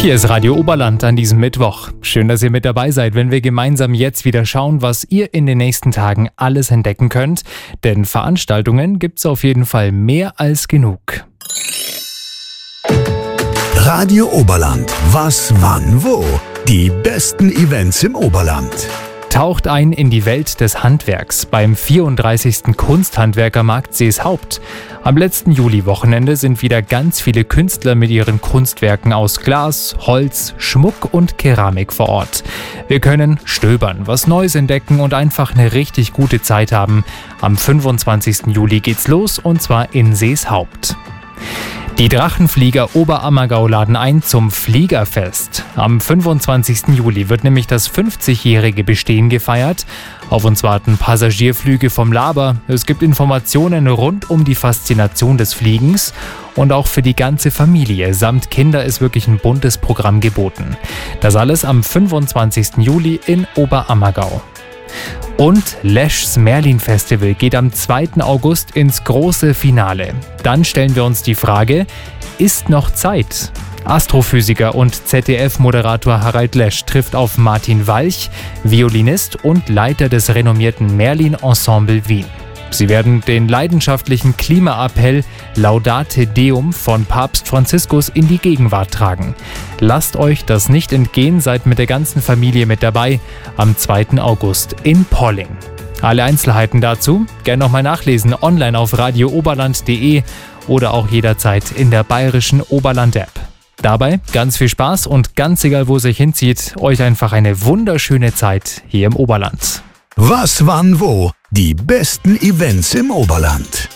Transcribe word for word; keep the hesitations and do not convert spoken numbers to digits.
Hier ist Radio Oberland an diesem Mittwoch. Schön, dass ihr mit dabei seid, wenn wir gemeinsam jetzt wieder schauen, was ihr in den nächsten Tagen alles entdecken könnt. Denn Veranstaltungen gibt's auf jeden Fall mehr als genug. Radio Oberland. Was, wann, wo? Die besten Events im Oberland. Taucht ein in die Welt des Handwerks beim vierunddreißigsten Kunsthandwerkermarkt Seeshaupt. Am letzten Juli-Wochenende sind wieder ganz viele Künstler mit ihren Kunstwerken aus Glas, Holz, Schmuck und Keramik vor Ort. Wir können stöbern, was Neues entdecken und einfach eine richtig gute Zeit haben. Am fünfundzwanzigsten Juli geht's los und zwar in Seeshaupt. Die Drachenflieger Oberammergau laden ein zum Fliegerfest. Am fünfundzwanzigsten Juli wird nämlich das fünfzigjährige Bestehen gefeiert. Auf uns warten Passagierflüge vom Laber. Es gibt Informationen rund um die Faszination des Fliegens. Und auch für die ganze Familie samt Kinder ist wirklich ein buntes Programm geboten. Das alles am fünfundzwanzigsten Juli in Oberammergau. Und Lesch's Merlin Festival geht am zweiten August ins große Finale. Dann stellen wir uns die Frage, ist noch Zeit? Astrophysiker und Z D F-Moderator Harald Lesch trifft auf Martin Walch, Violinist und Leiter des renommierten Merlin Ensemble Wien. Sie werden den leidenschaftlichen Klimaappell Laudate Deum von Papst Franziskus in die Gegenwart tragen. Lasst euch das nicht entgehen, seid mit der ganzen Familie mit dabei am zweiten August in Polling. Alle Einzelheiten dazu gerne nochmal nachlesen online auf radio oberland punkt de oder auch jederzeit in der bayerischen Oberland-App. Dabei ganz viel Spaß und ganz egal, wo es euch hinzieht, euch einfach eine wunderschöne Zeit hier im Oberland. Was, wann, wo? Die besten Events im Oberland.